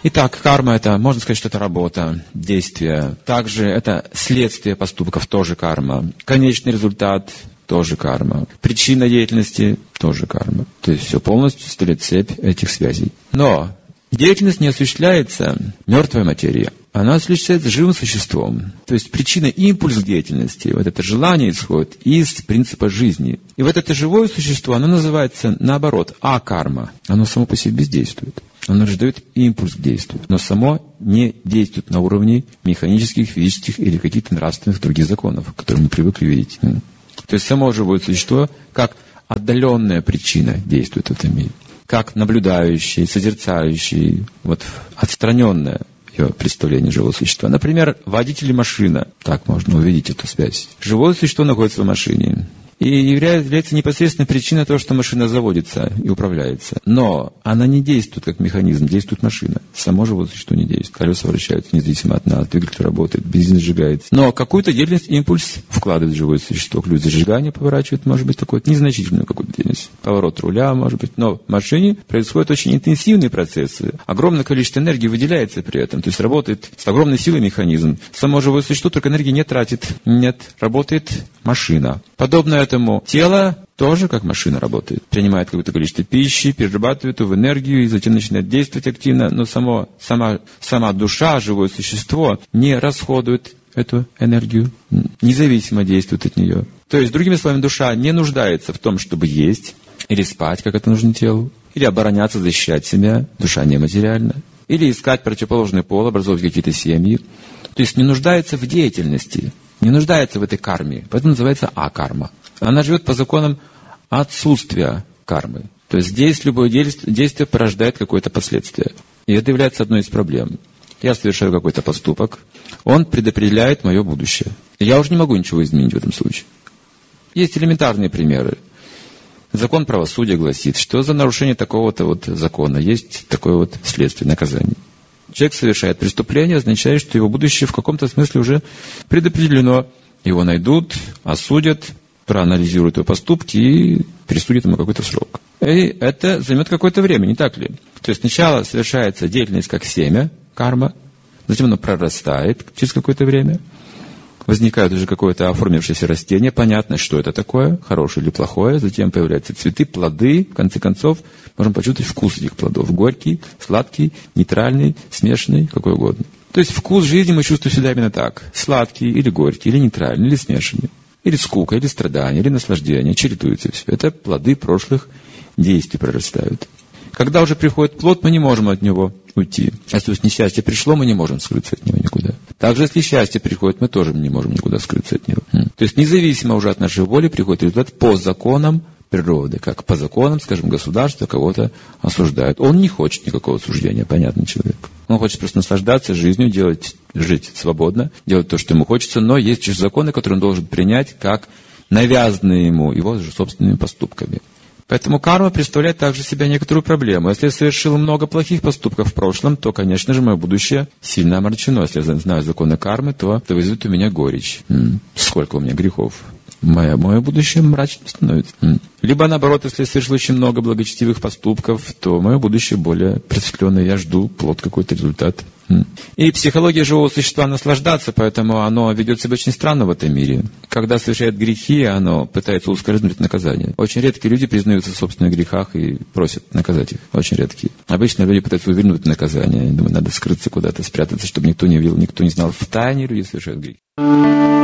Итак, карма – это, можно сказать, что это работа, действие. Также это следствие поступков, тоже карма. Конечный результат – тоже карма. Причина деятельности – тоже карма. То есть все полностью стоит цепь этих связей. Но деятельность не осуществляется мертвой материей. Она осуществляется живым существом. То есть причина, импульс деятельности, вот это желание исходит из принципа жизни. И вот это живое существо, оно называется, наоборот, акарма. Оно само по себе бездействует. Оно лишь дает импульс к действию, но само не действует на уровне механических, физических или каких-то нравственных других законов, которые мы привыкли видеть. То есть само живое существо, как отдаленная причина, действует в этом мире. Как наблюдающий, созерцающий, вот отстраненное ее представление живого существа. Например, водитель машины, так можно увидеть эту связь. Живое существо находится в машине. И является непосредственной причиной того, что машина заводится и управляется. Но она не действует как механизм, действует машина. Само живое существо не действует. Колеса вращаются независимо от нас, двигатель работает, бензин сжигается. Но какую-то деятельность, импульс вкладывает в живое существо. Ключ зажигания поворачивает, может быть, такой незначительную какую-то деятельность. Поворот руля, может быть. Но в машине происходят очень интенсивные процессы. Огромное количество энергии выделяется при этом. То есть работает с огромной силой механизм. Само живое существо только энергии не тратит. Нет, работает машина. Подобно этому тело тоже как машина работает. Принимает какое-то количество пищи, перерабатывает ее в энергию и затем начинает действовать активно. Но сама душа, живое существо, не расходует эту энергию, независимо действует от нее. То есть, другими словами, душа не нуждается в том, чтобы есть или спать, как это нужно телу, или обороняться, защищать себя. Душа нематериальна. Или искать противоположный пол, образовывать какие-то семьи. То есть не нуждается в деятельности. Не нуждается в этой карме, поэтому называется акарма. Она живет по законам отсутствия кармы. То есть здесь любое действие порождает какое-то последствие. И это является одной из проблем. Я совершаю какой-то поступок, он предопределяет мое будущее. И я уже не могу ничего изменить в этом случае. Есть элементарные примеры. Закон правосудия гласит, что за нарушение такого-то вот закона есть такое вот следствие, наказание. Человек совершает преступление, означает, что его будущее в каком-то смысле уже предопределено. Его найдут, осудят, проанализируют его поступки и присудят ему какой-то срок. И это займет какое-то время, не так ли? То есть сначала совершается деятельность как семя, карма, затем оно прорастает через какое-то время, возникает уже какое-то оформившееся растение, понятно, что это такое, хорошее или плохое, затем появляются цветы, плоды, в конце концов, можем почувствовать вкус этих плодов. Горький, сладкий, нейтральный, смешанный, какой угодно. То есть вкус жизни мы чувствуем всегда именно так. Сладкий, или горький, или нейтральный, или смешанный. Или скука, или страдание, или наслаждение. Чередуется все. Это плоды прошлых действий прорастают. Когда уже приходит плод, мы не можем от него уйти. Если несчастье пришло, мы не можем скрыться от него никуда. Также, если счастье приходит, мы тоже не можем никуда скрыться от него. То есть, независимо уже от нашей воли, приходит результат по законам природы. Как по законам, скажем, государство кого-то осуждает. Он не хочет никакого осуждения, понятный человек. Он хочет просто наслаждаться жизнью, жить свободно, делать то, что ему хочется, но есть же законы, которые он должен принять, как навязанные ему его же собственными поступками. Поэтому карма представляет также себя некоторую проблему. Если я совершил много плохих поступков в прошлом, то, конечно же, мое будущее сильно омрачено. Если я знаю законы кармы, то это вызовет у меня горечь. Сколько у меня грехов. Мое будущее мрачным становится. Либо наоборот, если я совершил очень много благочестивых поступков, то мое будущее более просветленное. Я жду плод какой-то результат. И психология живого существа наслаждаться, поэтому оно ведет себя очень странно в этом мире. Когда совершает грехи, оно пытается ускользнуть от наказания. Очень редкие люди признаются в собственных грехах и просят наказать их. Очень редкие. Обычно люди пытаются увернуть от наказания. Думаю, надо скрыться куда-то, спрятаться, чтобы никто не видел, никто не знал. В тайне люди совершают грехи.